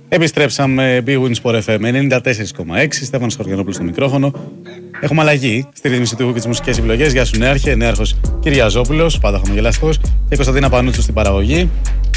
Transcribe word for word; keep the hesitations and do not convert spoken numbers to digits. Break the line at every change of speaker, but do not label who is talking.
Επιστρέψαμε, Big Win Sport εφ εμ ενενήντα τέσσερα κόμμα έξι, Στέφανος Χωριανόπουλος στο μικρόφωνο. Έχουμε αλλαγή στη ρύθμιση του ήχου και τις μουσικές επιλογές. Γεια σου Νέαρχε, Νέαρχος Κυριαζόπουλος, πάντα χαμογελαστός, και Κωνσταντίνα Πανούτσου στην παραγωγή.